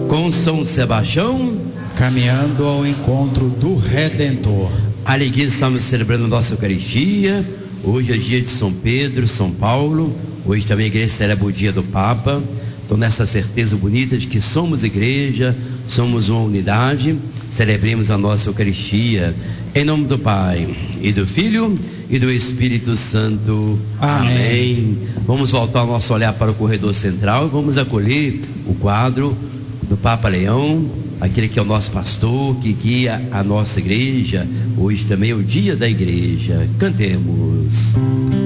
Com São Sebastião, caminhando ao encontro do Redentor. Alegria, estamos celebrando a nossa Eucaristia. Hoje é dia de São Pedro, São Paulo. Hoje também a igreja celebra o dia do Papa. Então, nessa certeza bonita de que somos igreja, somos uma unidade, celebremos a nossa Eucaristia. Em nome do Pai, e do Filho, e do Espírito Santo. Amém. Vamos voltar o nosso olhar para o corredor central e vamos acolher o quadro do Papa Leão, aquele que é o nosso pastor, que guia a nossa igreja. Hoje também é o dia da igreja. Cantemos.